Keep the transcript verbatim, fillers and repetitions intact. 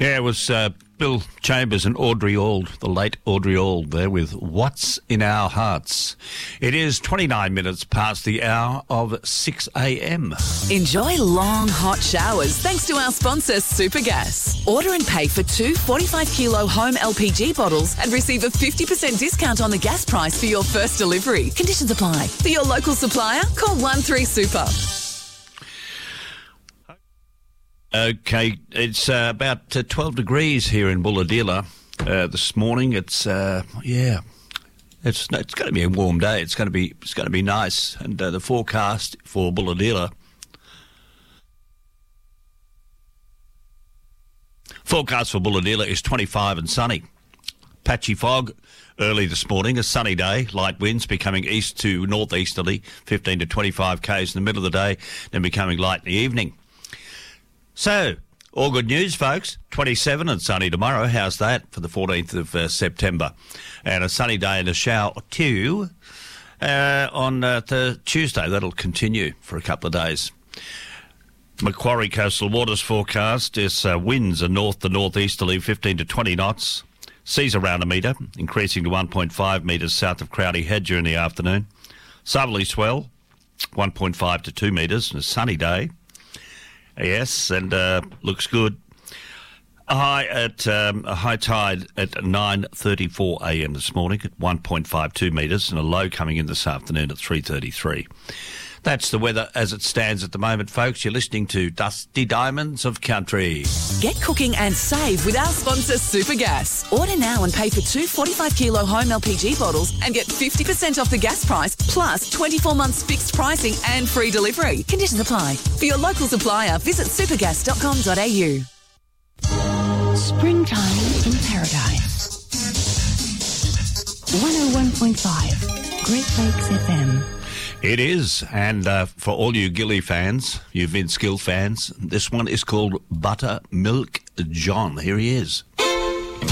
Yeah, it was uh, Bill Chambers and Audrey Auld, the late Audrey Auld there with What's in Our Hearts. It is twenty-nine minutes past the hour of six a.m. Enjoy long, hot showers thanks to our sponsor, Supergas. Order and pay for two forty-five kilo home L P G bottles and receive a fifty percent discount on the gas price for your first delivery. Conditions apply. For your local supplier, call one three super. Okay, it's uh, about uh, twelve degrees here in Bulahdelah uh, this morning. It's uh, yeah, it's it's going to be a warm day. It's going to be it's going to be nice, and uh, the forecast for Bulahdelah. Forecast for Bulahdelah is twenty-five and sunny. Patchy fog early this morning, a sunny day, light winds becoming east to northeasterly, fifteen to twenty-five k's in the middle of the day, then becoming light in the evening. So, all good news, folks. twenty-seven and sunny tomorrow. How's that for the fourteenth of uh, September? And a sunny day and a shower or two uh, on uh, the Tuesday. That'll continue for a couple of days. Macquarie Coastal Waters forecast is uh, winds are north to northeasterly, fifteen to twenty knots. Seas around a metre, increasing to one point five metres south of Crowdy Head during the afternoon. Southerly swell, one point five to two metres, and a sunny day. Yes, and uh, looks good. A high at um, a high tide at nine thirty-four a.m. this morning at one point five two metres, and a low coming in this afternoon at three thirty-three. That's the weather as it stands at the moment, folks. You're listening to Dusty Diamonds of Country. Get cooking and save with our sponsor, Supergas. Order now and pay for two forty-five kilo home L P G bottles and get fifty percent off the gas price, plus twenty-four months fixed pricing and free delivery. Conditions apply. For your local supplier, visit supergas dot com dot a u. Springtime in Paradise. one oh one point five, Great Lakes F M. It is, and uh, for all you Gilly fans, you Vince Gill fans, this one is called Buttermilk John. Here he is.